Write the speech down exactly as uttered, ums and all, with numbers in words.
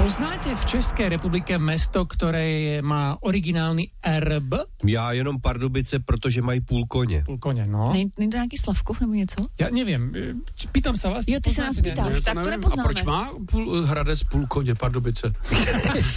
Poznáte v České republike mesto, které má originální erb? Já jenom Pardubice, protože mají půl koně. Půl koně, no. Není to nějaký Slavkov nebo něco? Já nevím, pýtám se vás. Jo, ty se nás pýtáš, Ne, tak to nevím. nepoznáme. A proč má půl, Hradec půl koně Pardubice?